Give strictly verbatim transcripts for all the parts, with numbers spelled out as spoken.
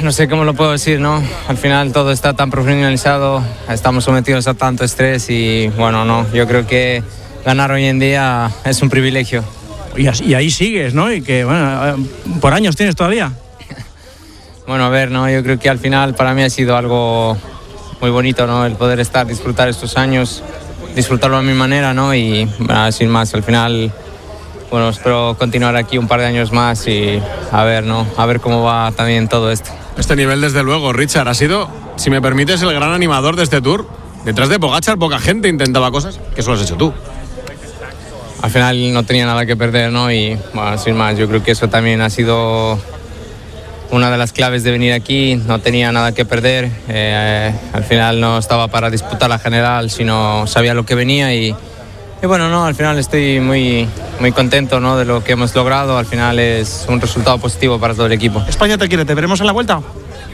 no sé cómo lo puedo decir, ¿no? Al final todo está tan profesionalizado, estamos sometidos a tanto estrés y bueno, no, yo creo que ganar hoy en día es un privilegio. Y, así, y ahí sigues, ¿no? Y que, bueno, por años tienes todavía. Bueno, a ver, ¿no? Yo creo que al final para mí ha sido algo muy bonito, ¿no? El poder estar, disfrutar estos años, disfrutarlo a mi manera, ¿no? Y bueno, sin más, al final... Bueno, espero continuar aquí un par de años más y a ver, ¿no? A ver cómo va también todo esto. Este nivel, desde luego, Richard, ha sido, si me permites, el gran animador de este Tour. Detrás de Pogačar poca gente intentaba cosas, que eso lo has hecho tú. Al final no tenía nada que perder, ¿no? Y bueno, sin más, yo creo que eso también ha sido una de las claves de venir aquí. No tenía nada que perder. Eh, al final no estaba para disputar la general, sino sabía lo que venía y... Y bueno, no, al final estoy muy, muy contento, ¿no? De lo que hemos logrado. Al final es un resultado positivo para todo el equipo. España te quiere, ¿te veremos en la vuelta?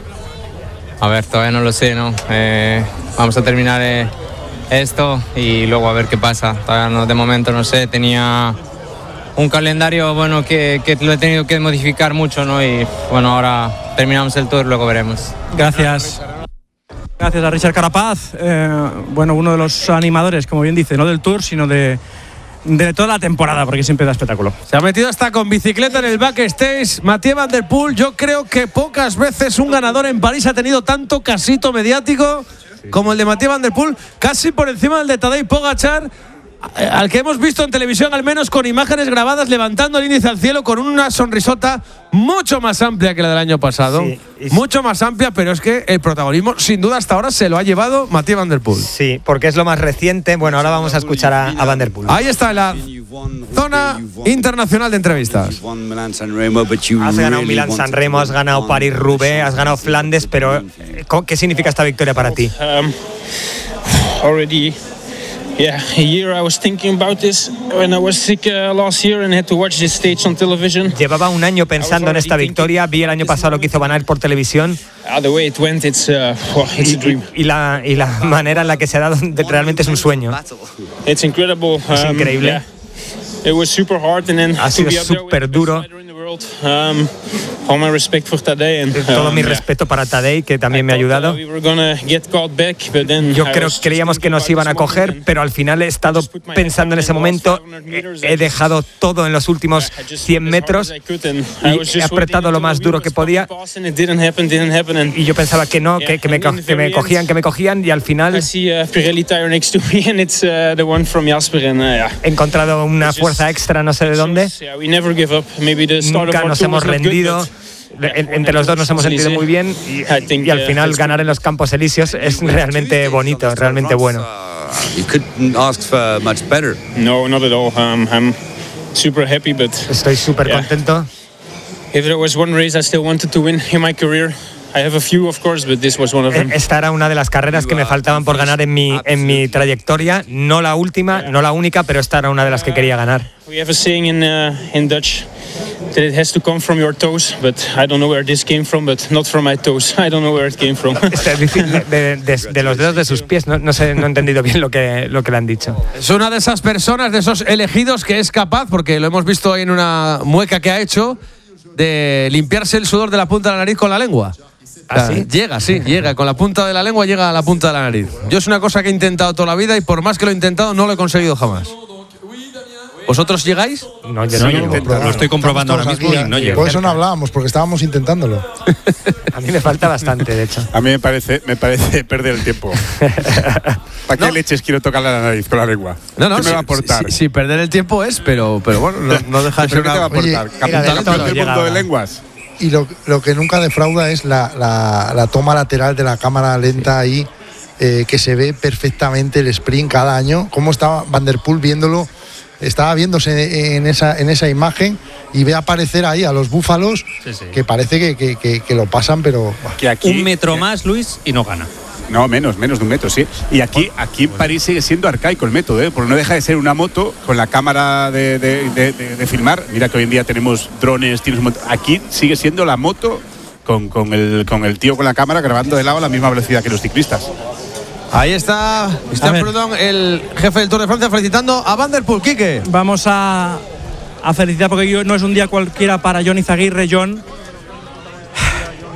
A ver, todavía no lo sé, ¿no? Eh, vamos a terminar eh, esto y luego a ver qué pasa. Todavía no, de momento no sé, tenía un calendario bueno que, que lo he tenido que modificar mucho, ¿no? Y bueno, ahora terminamos el Tour, luego veremos. Gracias. Gracias a Richard Carapaz, eh, bueno, uno de los animadores, como bien dice, no del Tour, sino de, de toda la temporada, porque siempre da espectáculo. Se ha metido hasta con bicicleta en el backstage. Mathieu Van Der Poel, yo creo que pocas veces un ganador en París ha tenido tanto casito mediático como el de Mathieu Van Der Poel, casi por encima del de Tadej Pogačar, al que hemos visto en televisión, al menos con imágenes grabadas, levantando el índice al cielo con una sonrisota mucho más amplia que la del año pasado. Sí, mucho más amplia, pero es que el protagonismo, sin duda, hasta ahora se lo ha llevado Mathieu Van Der Poel. Sí, porque es lo más reciente. Bueno, ahora vamos a escuchar a, a Van Der Poel. Ahí está la zona internacional de entrevistas. Has ganado Milán-San Remo, has ganado París-Roubaix, has ganado Flandes, pero ¿qué significa esta victoria para ti? Um, already Yeah, a year I was thinking about this when I was sick uh, last year and had to watch this stage on television. Llevaba un año pensando en esta victoria, vi el año pasado lo que hizo Van Aert por televisión. Uh, the way it went, it's, uh, well, it's y, a dream. Y, y, la, y la manera en la que se ha dado realmente es un sueño. It's incredible. Es um, increíble. Yeah. It was super hard and then ha sido súper duro. Um, all my respect for Tadej and, todo um, mi yeah. respeto para Tadej, que también me ha ayudado. We were gonna get caught back, but then Yo creo creíamos que nos iban a coger, pero al final he estado pensando en ese momento. He dejado todo en los últimos cien metros y he apretado lo más duro que podía. Y yo pensaba que no, que, que, me, que me cogían, que me cogían, y al final he encontrado una fuerza extra, no sé de dónde. Nunca nos hemos rendido. Entre los dos nos hemos sentido muy bien y, y al final ganar en los Campos Elíseos es realmente bonito, realmente bueno. No, not at all. Um, I'm super happy, but estoy súper contento. If there was one race I still wanted to win in my career, I have a few, of course, but this was one of them. Esta era una de las carreras que me faltaban por ganar en mi en mi trayectoria, no la última, no la única, pero esta era una de las que quería ganar. We have a saying in uh, in Dutch that it has to come from your toes, but I don't know where this came from, but not from my toes. I don't know where it came from. de, de, de los dedos de sus pies, no, no sé, no he entendido bien lo que lo que le han dicho. Es una de esas personas, de esos elegidos, que es capaz, porque lo hemos visto hoy en una mueca que ha hecho, de limpiarse el sudor de la punta de la nariz con la lengua. ¿Ah, sí? Llega, sí, llega. Con la punta de la lengua llega a la punta de la nariz. Yo es una cosa que he intentado toda la vida y por más que lo he intentado no lo he conseguido jamás. ¿Vosotros llegáis? No, yo no, no, no lo estoy comprobando ahora mismo y no llego. Por eso no hablábamos, porque estábamos intentándolo. A mí me falta bastante, de hecho. A mí me parece, me parece perder el tiempo. ¿Para qué no. leches quiero tocarle la nariz con la lengua? No, no, ¿Qué sí, me va a aportar? Sí, sí, perder el tiempo es, pero, pero bueno, no, no deja de ser una... ¿Qué te va a aportar? ¿Campeón del mundo de lenguas? Y lo, lo que nunca defrauda es la, la, la toma lateral de la cámara lenta ahí, eh, que se ve perfectamente el sprint cada año. Cómo estaba Van Der Poel viéndolo, estaba viéndose en esa, en esa imagen y ve aparecer ahí a los búfalos, sí, sí. que parece que, que, que, que lo pasan, pero... Que aquí, un metro que... más, Luis, y no gana. No, menos, menos de un metro, sí. Y aquí, aquí en París sigue siendo arcaico el método, ¿eh? Porque no deja de ser una moto con la cámara de, de, de, de, de filmar. Mira que hoy en día tenemos drones, tienes un montón. Aquí sigue siendo la moto con, con, el, con el tío con la cámara grabando de lado a la misma velocidad que los ciclistas. Ahí está, está perdón, el jefe del Tour de Francia felicitando a Van Der Poel. Quique. Vamos a, a felicitar porque no es un día cualquiera para John Izaguirre. John,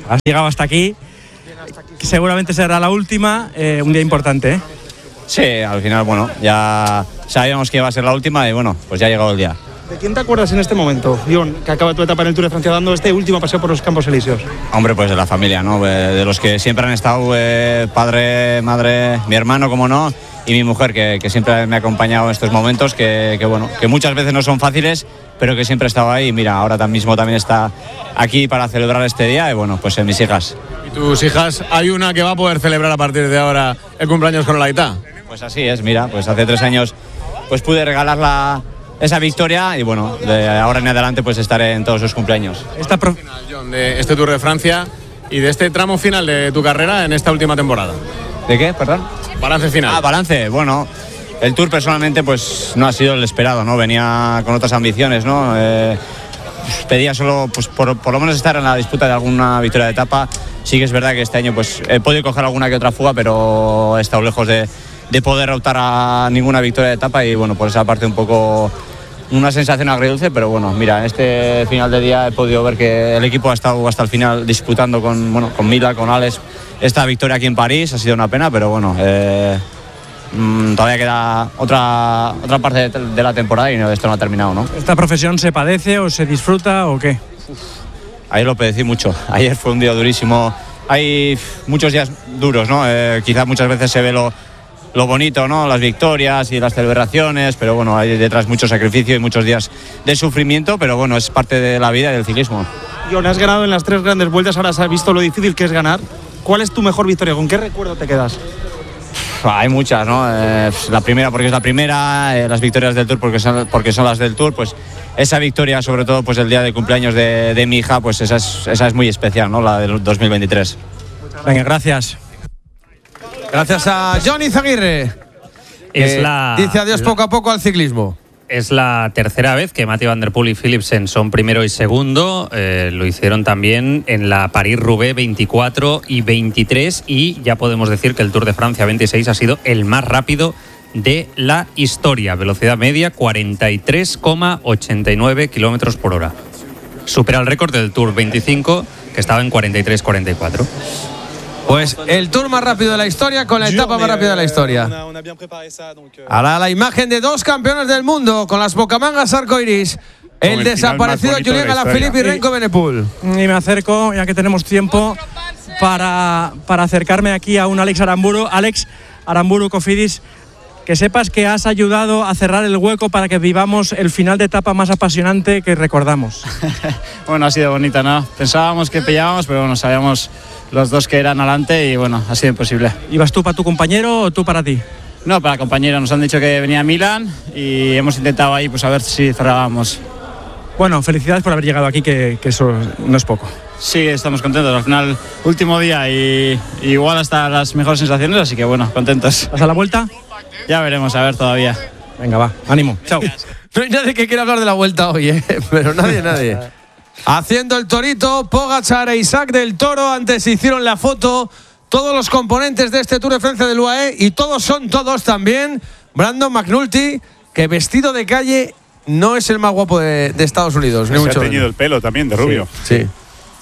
Has llegado hasta aquí, seguramente será la última, eh, un día importante, ¿eh? Sí, al final, bueno, ya sabíamos que iba a ser la última y bueno, pues ya ha llegado el día. ¿De quién te acuerdas en este momento, Dion, que acaba tu etapa en el Tour de Francia dando este último paseo por los Campos Elíseos? Hombre, pues de la familia, ¿no? De los que siempre han estado, eh, padre, madre, mi hermano, como no, y mi mujer, que, que siempre me ha acompañado en estos momentos, que, que bueno, que muchas veces no son fáciles, pero que siempre ha estado ahí. Y mira, ahora mismo también está aquí para celebrar este día y bueno, pues en mis hijas. ¿Y tus hijas, hay una que va a poder celebrar a partir de ahora el cumpleaños con Olaita? Pues así es, mira, pues hace tres años pues pude regalarla esa victoria y bueno, de ahora en adelante pues estaré en todos sus cumpleaños. Esta pro... John, de este Tour de Francia y de este tramo final de tu carrera en esta última temporada. ¿De qué, perdón? Balance final. Ah, balance, bueno, el Tour personalmente pues no ha sido el esperado, ¿no? Venía con otras ambiciones, ¿no? Eh, pedía solo pues por, por lo menos estar en la disputa de alguna victoria de etapa. Sí que es verdad que este año pues he podido coger alguna que otra fuga, pero he estado lejos de, de poder optar a ninguna victoria de etapa y bueno, por esa parte un poco una sensación agridulce, pero bueno, mira, en este final de día he podido ver que el equipo ha estado hasta el final disputando con, bueno, con Mila, con Alex, esta victoria aquí en París. Ha sido una pena, pero bueno, eh, mmm, todavía queda otra, otra parte de, de la temporada y no, esto no ha terminado, ¿no? ¿Esta profesión se padece o se disfruta o qué? Ayer lo padecí mucho, ayer fue un día durísimo, hay muchos días duros, ¿no? Eh, quizás muchas veces se ve lo lo bonito, ¿no? Las victorias y las celebraciones, pero bueno, hay detrás mucho sacrificio y muchos días de sufrimiento, pero bueno, es parte de la vida y del ciclismo. John, has ganado en las tres grandes vueltas, ahora has visto lo difícil que es ganar. ¿Cuál es tu mejor victoria? ¿Con qué recuerdo te quedas? Hay muchas, ¿no? Eh, la primera porque es la primera, eh, las victorias del Tour porque son, porque son las del Tour, pues esa victoria, sobre todo pues el día de cumpleaños de, de mi hija, pues esa es, esa es muy especial, ¿no? La del dos mil veintitrés. Venga, gracias. Gracias a Johnny Izaguirre. Es la, dice adiós poco a poco al ciclismo. Es la tercera vez que Mathieu Van Der Poel y Philipsen son primero y segundo. Eh, lo hicieron también en la París-Roubaix veinticuatro y veintitrés. Y ya podemos decir que el Tour de Francia veintiséis ha sido el más rápido de la historia. Velocidad media cuarenta y tres coma ochenta y nueve kilómetros por hora. Supera el récord del Tour veinticinco, que estaba en cuarenta y tres coma cuarenta y cuatro. Pues el Tour más rápido de la historia con la etapa más rápida de la historia. Ahora la imagen de dos campeones del mundo con las bocamangas arcoiris. El, el desaparecido Julián Alaphilippe y Remco Evenepoel. Y me acerco, ya que tenemos tiempo, para, para acercarme aquí a un Alex Aramburu. Alex Aramburu, Cofidis, que sepas que has ayudado a cerrar el hueco para que vivamos el final de etapa más apasionante que recordamos. Bueno, ha sido bonita, ¿no? Pensábamos que pillábamos, pero bueno, sabíamos los dos que eran adelante y bueno, ha sido imposible. ¿Ibas tú para tu compañero o tú para ti? No, para el compañero. Nos han dicho que venía Milan y hemos intentado ahí pues a ver si cerrábamos. Bueno, felicidades por haber llegado aquí, que, que eso no es poco. Sí, estamos contentos. Al final, último día y, y igual hasta las mejores sensaciones, así que bueno, contentos. ¿Hasta la vuelta? Ya veremos, a ver todavía. Venga, va, ánimo. Chao. No hay nadie que quiera hablar de la vuelta hoy, ¿eh? Pero nadie, nadie. Haciendo el torito, Pogačar e Isaac del Toro. Antes se hicieron la foto todos los componentes de este Tour de Francia del U A E y todos son todos también. Brandon McNulty, que vestido de calle no es el más guapo de, de Estados Unidos. Se, ni se mucho ha teñido el pelo también de rubio. Sí. sí.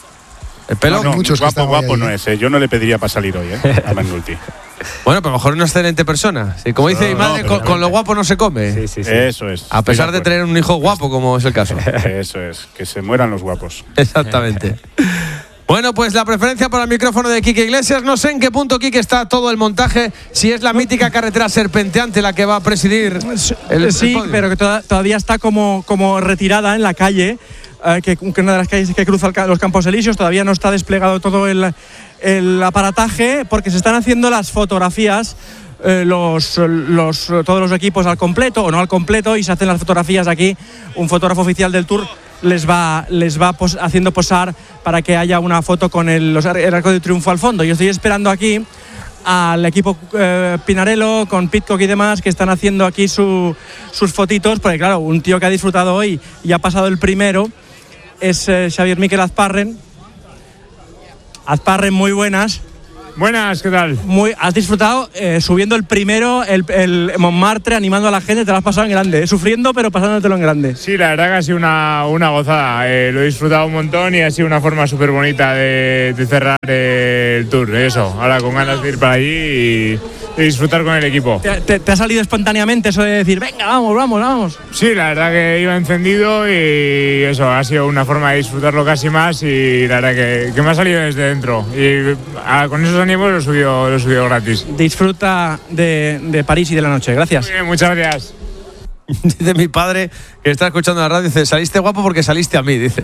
El pelo, no, no, muchos guapo, guapo ahí, no es. Eh. Yo no le pediría para salir hoy, ¿eh? A McNulty. Bueno, pero a lo mejor es una excelente persona. Sí, como dice no, mi madre, no, con, con lo guapo no se come. Sí, sí, sí. Eso es. A pesar de, de tener un hijo guapo, como es el caso. Eso es. Que se mueran los guapos. Exactamente. Bueno, pues la preferencia para el micrófono de Quique Iglesias. No sé en qué punto, Quique, está todo el montaje. Si es la mítica carretera serpenteante la que va a presidir el, sí, el pero que toda, todavía está como, como retirada en la calle. Eh, que, que una de las calles que cruza el, los Campos Elíseos. Todavía no está desplegado todo el, el aparataje porque se están haciendo las fotografías. Eh, los, los, todos los equipos al completo o no al completo, y se hacen las fotografías aquí. Un fotógrafo oficial del Tour les va, les va pos, haciendo posar para que haya una foto con el, los, el arco de triunfo al fondo. Yo estoy esperando aquí al equipo eh, Pinarello con Pidcock y demás, que están haciendo aquí su, sus fotitos, porque claro, un tío que ha disfrutado hoy y ha pasado el primero es eh, Xavier Miquel Azparren. Azparren, muy buenas. Buenas, ¿qué tal? Muy, has disfrutado eh, subiendo el primero, el, el Montmartre, animando a la gente, te lo has pasado en grande, eh, sufriendo pero pasándotelo en grande. Sí, la verdad que ha sido una, una gozada, eh, lo he disfrutado un montón y ha sido una forma súper bonita de, de cerrar el Tour, eso, ahora con ganas de ir para allí y, y disfrutar con el equipo. ¿Te, te, ¿Te ha salido espontáneamente eso de decir, venga, vamos, vamos, vamos? Sí, la verdad que iba encendido y eso, ha sido una forma de disfrutarlo casi más y la verdad que, que me ha salido desde dentro y a, con esos ánimos lo he subido, lo he subido gratis. Disfruta de, de París y de la noche, gracias. Muy bien, muchas gracias. Dice mi padre, que está escuchando la radio, dice, saliste guapo porque saliste a mí, dice.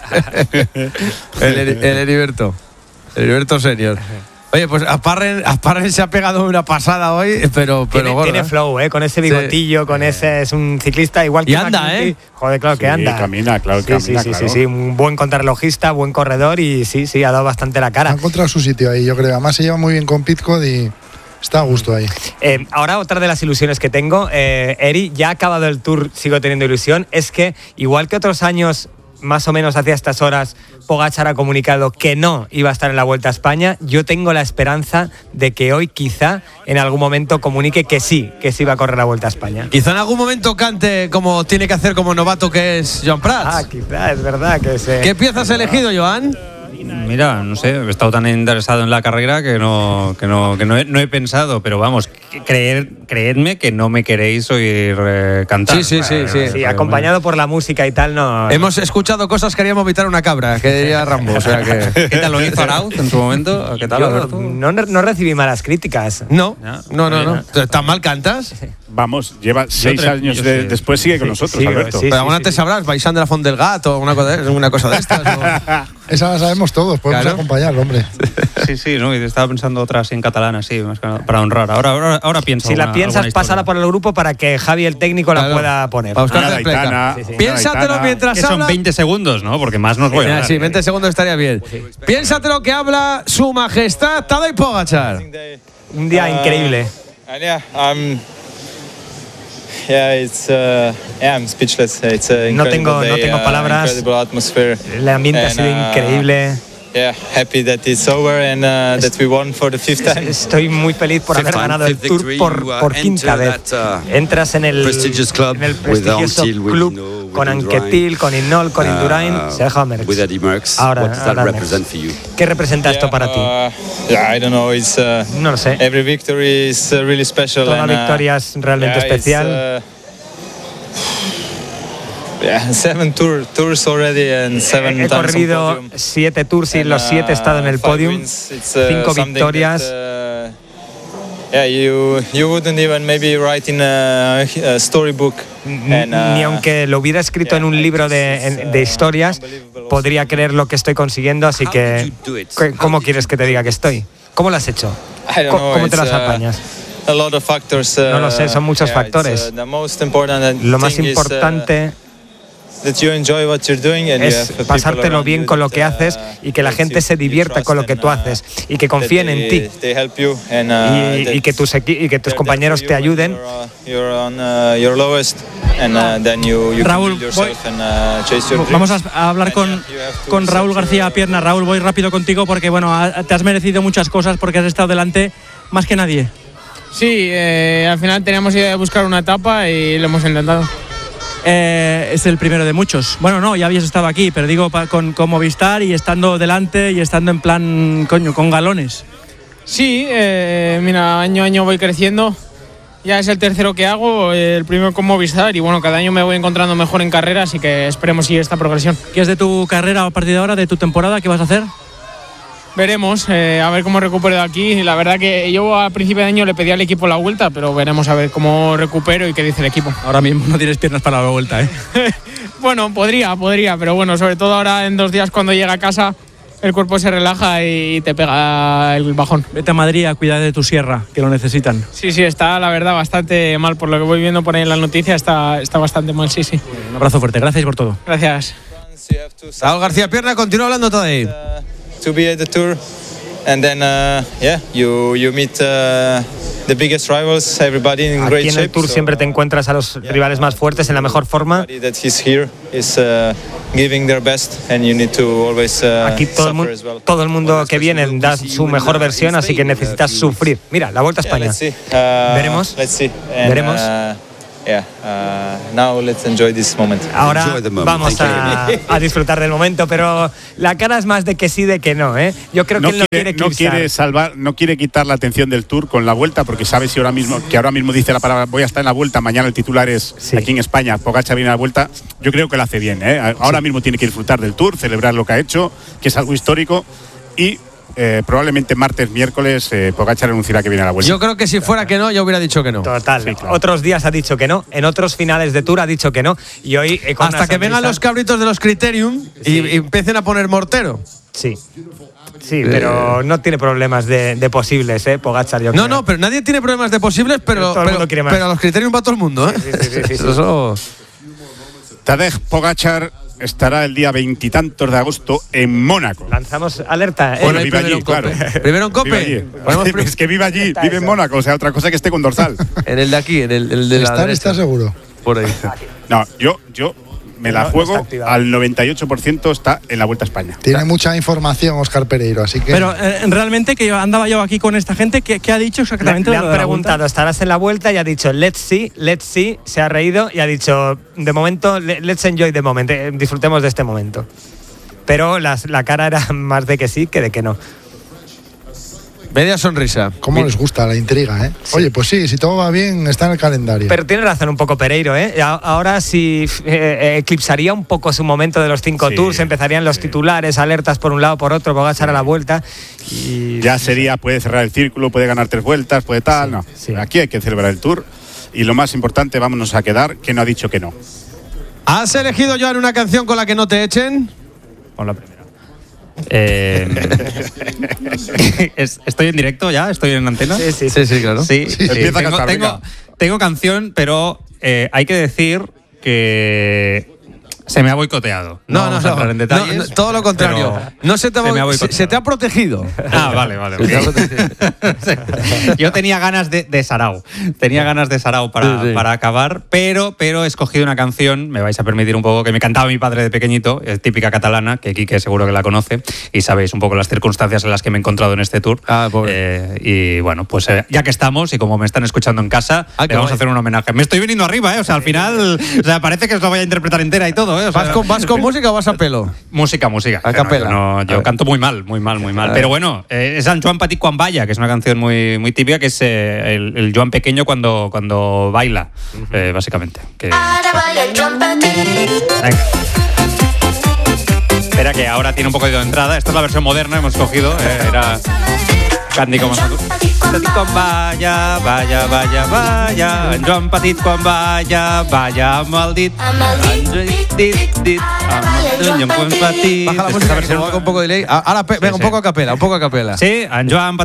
el, el Heriberto. El Heriberto senior. Oye, pues Asparren, Asparren se ha pegado una pasada hoy, pero, pero tiene, bueno, tiene flow, ¿eh? Con ese bigotillo, sí. con ese. Es un ciclista igual que. Y anda, ¿eh? Joder, claro sí, que anda. Camina, claro, sí, camina, sí, sí, claro. sí, sí, un buen contrarrelojista, buen corredor y sí, sí, ha dado bastante la cara. Ha encontrado su sitio ahí, yo creo. Además se lleva muy bien con Pidcock y está a gusto ahí. Eh, ahora otra de las ilusiones que tengo, eh, Eri, ya ha acabado el Tour, sigo teniendo ilusión, es que igual que otros años, más o menos hacia estas horas, Pogačar ha comunicado que no iba a estar en la Vuelta a España. Yo tengo la esperanza de que hoy quizá en algún momento comunique que sí, que sí va a correr la Vuelta a España. Quizá en algún momento cante como tiene que hacer como novato que es Joan Prats. Ah, quizá, es verdad que se... ¿Qué pieza has elegido, Joan? Mira, no sé, he estado tan interesado en la carrera que no, que no, que no, he, no he pensado, pero vamos, creer, creedme que no me queréis oír eh, cantar. Sí, sí, sí, sí. Sí, acompañado por la música y tal, no. Hemos escuchado cosas que haríamos evitar una cabra, que diría Rambo. O sea que... ¿Qué tal lo hizo Arauz en su momento? ¿Qué tal, Yo Alberto? no, no recibí malas críticas. No, no, no, no. ¿Tan mal cantas? Vamos, lleva seis tre- años yo de, sé. después sigue con Sí, nosotros, sí, Alberto. sí, Pero alguna sí, te sí. sabrás, Baixán de la Font del Gato o una cosa de, una cosa de estas. ¿no? Esa la sabemos todos, podemos Claro. acompañarlo, hombre. Sí, sí, no, y estaba pensando otras en catalán así, más que nada, para honrar. Ahora, ahora, ahora pienso. Si la alguna- piensas, alguna historia. pásala por el grupo para que Javi, el técnico, la Claro. pueda poner. Para buscar Una de pleca. Aitana, Sí, sí. una Piénsatelo Aitana. mientras Que son habla. veinte segundos, ¿no? Porque más nos voy a Ah, hablar. sí, veinte segundos estaría bien. Piénsatelo que habla su majestad Tadej Pogačar. Un día increíble. And yeah, um, yeah, it's uh, yeah, I'm speechless. It's a No incredible tengo- no day, tengo uh, palabras. incredible atmosphere. El ambiente ha And, sido uh, increíble. Yeah, happy that it's over and uh, that we won for the fifth time. Estoy muy feliz por haber ganado el Tour por, por quinta vez. Entras en el, en el prestigioso club con Anquetil, con Hinault, con Indurain, Sergio Merckx. Ahora, ahora Merckx. ¿Qué representa esto para ti? Uh, yeah, I don't know. It's uh, No lo sé. every victory is uh, really special. Toda and, uh, victoria es realmente yeah, it's, especial. uh, yeah, seven tour, tours already and seven He times on corrido podium. siete tours y And, los siete he estado en el uh, five podium. wins. It's, uh, Cinco something victorias. that, uh, yeah, you you wouldn't even maybe write in a, a storybook. And, uh, Ni aunque lo hubiera escrito en un libro de, en- de historias, podría creer lo que estoy consiguiendo, así que ¿qué- ¿cómo quieres que te diga que estoy? ¿Cómo lo has hecho? I don't Co- know, ¿Cómo te it's, las uh, apañas? A lot of factors. uh, No lo sé, son muchos yeah, it's, factores. uh, the most important Lo más thing is, uh, importante that you enjoy what you're doing and you es have people pasártelo around bien you con lo that, que uh, haces y que la that gente you- se you divierta trust con lo que and, tú uh, haces y que that confíen en they- ti they help you and, uh, y, that y que tus, equi- y que tus they're compañeros there te for you when ayuden. You're, uh, you're on uh, your lowest and uh, then you, you Raúl, can build yourself and uh, chase your dreams. Vamos a, a hablar And, con, yeah, you have to con Raúl set García your- Pierna. Raúl, voy rápido contigo porque bueno, ha- te has merecido muchas cosas porque has estado delante más que nadie. Sí, eh, al final teníamos idea de buscar una etapa y lo hemos intentado. Eh, es el primero de muchos. Bueno, no, ya habías estado aquí, pero digo pa- con, con Movistar y estando delante y estando en plan, coño, con galones. Sí, eh, mira, año a año voy creciendo. Ya es el tercero que hago, el primero con Movistar y bueno, cada año me voy encontrando mejor en carrera, así que esperemos seguir esta progresión. ¿Qué es de tu carrera a partir de ahora, de tu temporada? ¿Qué vas a hacer? Veremos, eh, a ver cómo recupero de aquí. La verdad que yo a principio de año le pedí al equipo la vuelta, pero veremos a ver cómo recupero y qué dice el equipo. Ahora mismo no tienes piernas para la vuelta, ¿eh? Bueno, podría, podría, pero bueno, sobre todo ahora en dos días cuando llega a casa el cuerpo se relaja y te pega el bajón. Vete a Madrid a cuidar de tu sierra, que lo necesitan. Sí, sí, está la verdad bastante mal, por lo que voy viendo por ahí en las noticias, está, está bastante mal, sí, sí. Un abrazo fuerte, gracias por todo. Gracias. Raúl García Pierna continúa hablando todavía. To be at the tour and then uh, yeah, you you meet uh, the biggest rivals, everybody in great Aquí en el shape. Tour so, siempre te encuentras a los rivales más fuertes en la mejor forma. everybody that he's here is uh, giving their best, and you need to always uh, Aquí todo el, mu- as well. todo el mundo que viene da su mejor versión, así que necesitas sufrir. Mira, la Vuelta a España. Yeah, let's see. Uh, Veremos. Let's see. And, Veremos. Uh, yeah. Uh, now let's enjoy this moment. Ahora vamos a, a disfrutar del momento, pero la cara es más de que sí, de que no, ¿eh? Yo creo que no él no quiere, quiere no quiere salvar, no quiere quitar la atención del Tour con la Vuelta, porque sabe si ahora mismo que ahora mismo dice la palabra voy a estar en la Vuelta, mañana el titular es sí. Aquí en España, Pogačar viene a la Vuelta. Yo creo que lo hace bien, ¿eh? Ahora sí. mismo tiene que disfrutar del Tour, celebrar lo que ha hecho, que es algo histórico, y Eh, probablemente martes, miércoles, eh, Pogačar anunciará que viene a la Vuelta. Yo creo que si fuera que no, yo hubiera dicho que no. Total. Sí, claro. Otros días ha dicho que no, en otros finales de Tour ha dicho que no. Y hoy eh, con hasta que sonrisa... vengan los cabritos de los Criterium sí. y, y empiecen a poner mortero. Sí. Sí, eh. pero no tiene problemas de, de posibles, ¿eh? Pogačar, yo No, creo. no, pero nadie tiene problemas de posibles, pero, pero, pero, pero, pero a los Criterium va todo el mundo, ¿eh? Sí, sí, sí, sí, sí, Eso... Tadej Pogačar estará el día veintitantos de agosto en Mónaco. Lanzamos alerta. ¿eh? Bueno, vive allí, claro. Primero en Cope. Es que vive allí, vive en Mónaco, o sea, otra cosa que esté con dorsal. En el de aquí, en el, el de ¿Está, la derecha. ¿Está seguro? Por ahí. No, yo, yo me la no, juego no al noventa y ocho por ciento está en la Vuelta a España. Tiene mucha información Óscar Pereiro, así que… Pero eh, realmente que yo andaba yo aquí con esta gente, ¿qué, qué ha dicho exactamente? Le, le han preguntado, ¿estarás en la Vuelta? Y ha dicho, let's see, let's see, se ha reído y ha dicho, de momento, let's enjoy the moment, eh, disfrutemos de este momento. Pero las, la cara era más de que sí que de que no. Media sonrisa. ¿Cómo les gusta la intriga, eh? Sí. Oye, pues sí, si todo va bien, está en el calendario. Pero tiene razón un poco Pereiro, ¿eh? Ahora sí eh, eclipsaría un poco su momento de los cinco sí, tours, empezarían los sí. titulares, alertas por un lado, por otro, Pogačar sí. a la Vuelta. Y ya sería, puede cerrar el círculo, puede ganar tres vueltas, puede tal, sí, no. Sí. Aquí hay que celebrar el Tour. Y lo más importante, vámonos a quedar, que no ha dicho que no. ¿Has elegido, Joan, una canción con la que no te echen? Con la primera. Eh, es, ¿Estoy en directo ya? ¿Estoy en antena? Sí, sí, sí, sí claro. Sí, sí. sí. Empieza Tengo, a cantar, tengo, tengo canción, pero eh, hay que decir que se me ha boicoteado. No, no, no, no, no, en detalles, no, no todo lo contrario. No se te, se, ha se, se te ha protegido. Ah, vale, vale. Okay. Yo tenía ganas de, de Sarau. Tenía ganas de Sarau para, sí, sí. para acabar, pero, pero he escogido una canción, me vais a permitir un poco, que me cantaba mi padre de pequeñito, es típica catalana, que Quique seguro que la conoce, y sabéis un poco las circunstancias en las que me he encontrado en este tour. Ah, pobre. Eh, y bueno, pues eh, ya que estamos, y como me están escuchando en casa, ah, le vamos guay. a hacer un homenaje. Me estoy viniendo arriba, ¿eh? O sea, al final, o sea, parece que os lo voy a interpretar entera y todo, ¿eh? O sea, ¿Vas con, vas con música o vas a pelo? Música, música. A capela. No, yo canto muy mal, muy mal, muy mal. Pero bueno, eh, es Sant Joan Petit quan balla, que es una canción muy, muy típica, que es eh, el, el Joan pequeño cuando, cuando baila, uh-huh. eh, básicamente. Que, ahora baila el Joan Petit. Venga. Espera, que ahora tiene un poco de entrada. Esta es la versión moderna, hemos cogido. Eh, era Candy com Petit quan balla, balla, balla, balla. En Joan Petit quan balla, balla amb el dit. Dit, dit, Baja la música, versión con un poco de delay. Ahora, venga, sí, un poco a capela, un poco a capela. Sí, en Joan Petit